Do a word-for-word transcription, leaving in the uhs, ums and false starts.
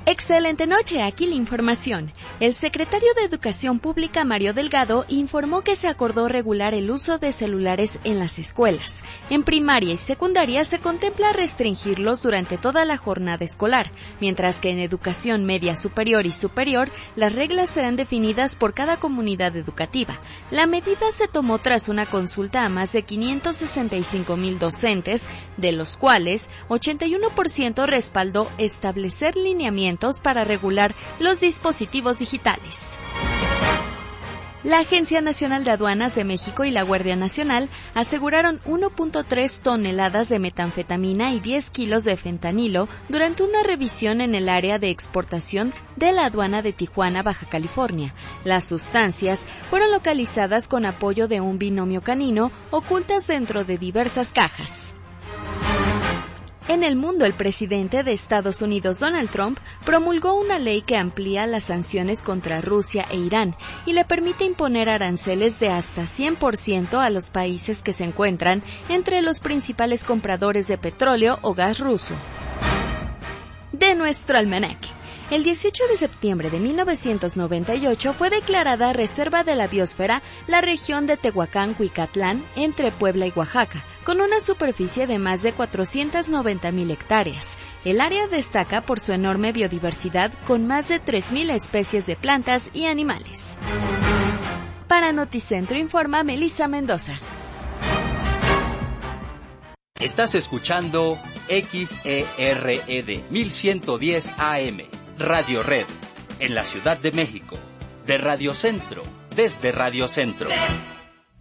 Excelente noche, aquí la información. El secretario de Educación Pública, Mario Delgado, informó que se acordó regular el uso de celulares en las escuelas. En primaria y secundaria se contempla restringirlos durante toda la jornada escolar, mientras que en educación media superior y superior las reglas serán definidas por cada comunidad educativa. La medida se tomó tras una consulta a más de quinientos sesenta y cinco mil docentes, de los cuales ochenta y uno por ciento respaldó establecer lineamientos para regular los dispositivos digitales. La Agencia Nacional de Aduanas de México y la Guardia Nacional aseguraron uno punto tres toneladas de metanfetamina y diez kilos de fentanilo durante una revisión en el área de exportación de la aduana de Tijuana, Baja California. Las sustancias fueron localizadas con apoyo de un binomio canino ocultas dentro de diversas cajas. En el mundo, el presidente de Estados Unidos, Donald Trump, promulgó una ley que amplía las sanciones contra Rusia e Irán y le permite imponer aranceles de hasta cien por ciento a los países que se encuentran entre los principales compradores de petróleo o gas ruso. De nuestro almanaque. El dieciocho de septiembre de mil novecientos noventa y ocho fue declarada Reserva de la Biosfera la región de Tehuacán-Cuicatlán, entre Puebla y Oaxaca, con una superficie de más de cuatrocientas noventa mil hectáreas. El área destaca por su enorme biodiversidad, con más de tres mil especies de plantas y animales. Para Noticentro informa Melissa Mendoza. Estás escuchando X E R E D mil ciento diez A M. Radio Red, en la Ciudad de México, de Radio Centro, desde Radio Centro.